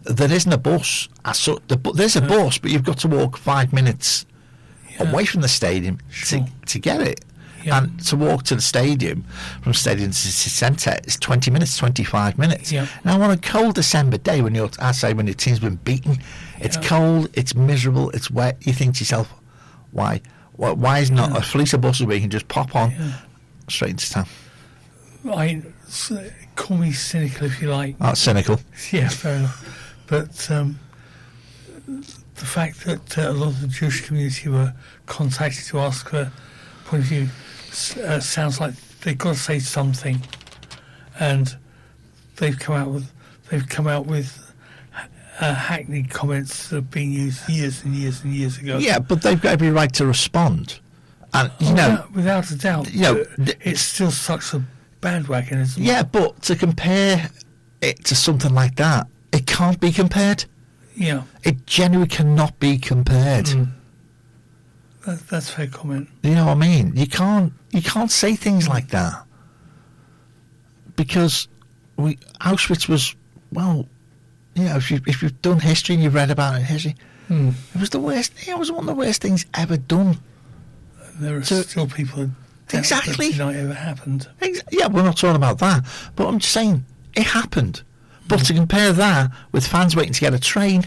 there isn't a bus. There's a bus, but you've got to walk 5 minutes away from the stadium to get it. Yeah. And to walk to the stadium, from stadium to city centre, is 20 minutes, 25 minutes. Yeah. Now, on a cold December day, when your team's been beaten, it's cold, it's miserable, it's wet, you think to yourself, why is not a fleet of buses where you can just pop on straight into town? Call me cynical if you like. That's cynical. Yeah, fair enough. But the fact that a lot of the Jewish community were contacted to ask her point of view sounds like they've got to say something, and they've come out with hackneyed comments that have been used years and years and years ago. Yeah, but they've got every right to respond, and without a doubt, it's still such a bandwagon, isn't it? Yeah, but to compare it to something like that, it can't be compared. Yeah, it genuinely cannot be compared. That's a fair comment. You know what I mean? You can't say things like that, because Auschwitz was, well, if you've done history and you've read about it in history, it was the worst. It was one of the worst things ever done. There are still people who exactly deny it ever happened. Yeah, we're not talking about that, but I'm just saying it happened. But to compare that with fans waiting to get a train,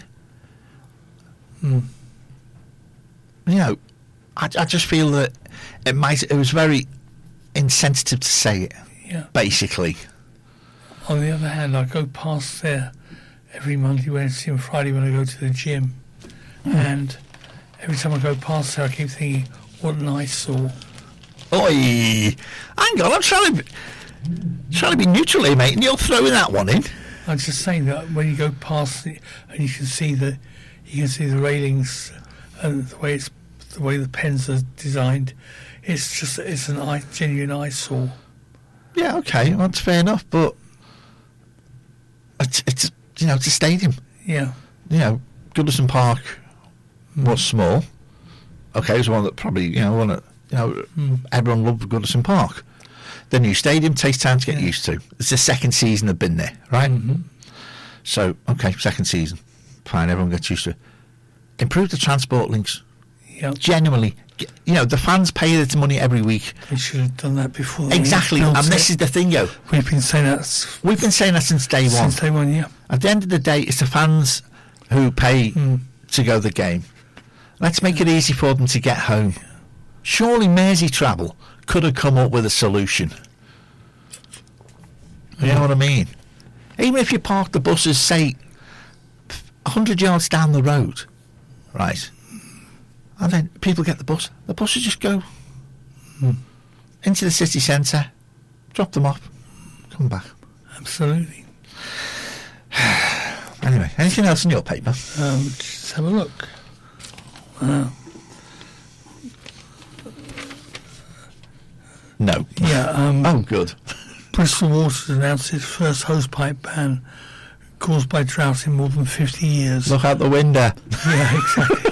I just feel that it was very insensitive to say it. Yeah. Basically. On the other hand, I go past there every Monday, Wednesday, and Friday when I go to the gym, and every time I go past there, I keep thinking, "What an eyesore!" Oi, hang on, I'm trying to be neutral here, mate, and you're throwing that one in. I'm just saying that when you go past it and you can see the railings and the way the pens are designed, it's a genuine eyesore. Yeah, okay, that's fair enough, but it's a stadium. Yeah. Goodison Park was small. Okay, it was one that probably everyone loved Goodison Park. The new stadium takes time to get used to. It's the second season they've been there, right? Mm-hmm. So, okay, second season. Fine, everyone gets used to it. Improve the transport links. Yep. Genuinely. The fans pay their money every week. They should have done that before. Exactly, and this is the thing, We've been saying that. We've been saying that since day one. Since day one, yeah. At the end of the day, it's the fans who pay to go to the game. Let's make it easy for them to get home. Surely Merseytravel could have come up with a solution. You know what I mean? Even if you park the buses, say, 100 yards down the road, right? And then people get the buses just go into the city centre, drop them off, come back. Absolutely. Anyway, anything else in your paper? Just have a look. No. Yeah. Oh, good. Bristol Water announced its first hosepipe ban caused by drought in more than 50 years. Look out the window. Yeah, exactly.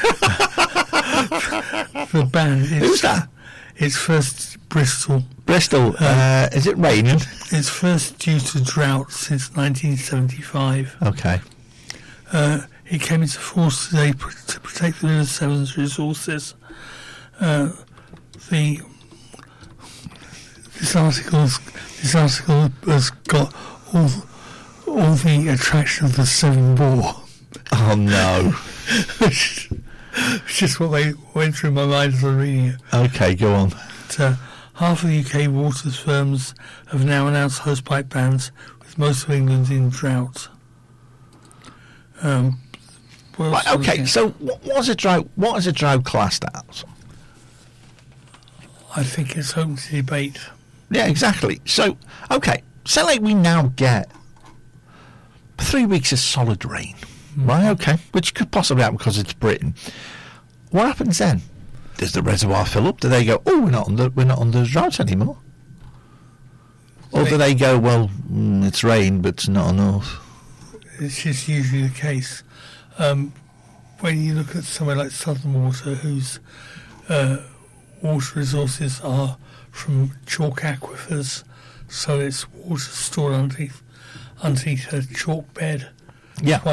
The ban is... Who's that? It's first Bristol. Bristol. Is it raining? It's first due to drought since 1975. Okay. It came into force today to protect the River Severn's resources. This article has got all the attraction of the Severn bore. Oh no! It's just what they went through my mind as I was reading it. Okay, go on. But, half of the UK water firms have now announced hosepipe bans, with most of England in drought. Right, okay, so what is a drought classed as? I think it's open to debate. Yeah, exactly. So, okay, say like we now get 3 weeks of solid rain, right? Okay, which could possibly happen because it's Britain. What happens then? Does the reservoir fill up? Do they go, oh, we're not under drought anymore? Or do they go, well, it's rain, but it's not enough? It's just usually the case. When you look at somewhere like Southern Water, whose water resources are from chalk aquifers, so it's water stored underneath a chalk bed. Yeah.